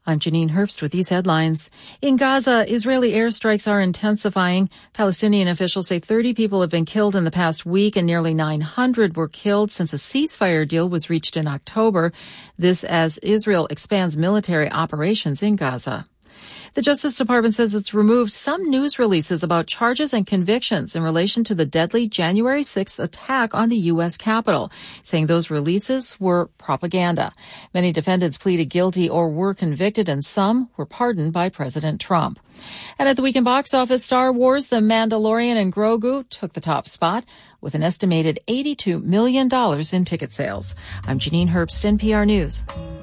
I'm Janine Herbst with these headlines. In Gaza, Israeli airstrikes are intensifying. Palestinian officials say 30 people have been killed in the past week and nearly 900 were killed since a ceasefire deal was reached in October. This as Israel expands military operations in Gaza. The Justice Department says it's removed some news releases about charges and convictions in relation to the deadly January 6th attack on the U.S. Capitol, saying those releases were propaganda. Many defendants pleaded guilty or were convicted, and some were pardoned by President Trump. And at the weekend box office, Star Wars, The Mandalorian, and Grogu took the top spot with an estimated $82 million in ticket sales. I'm Janine Herbst, NPR News.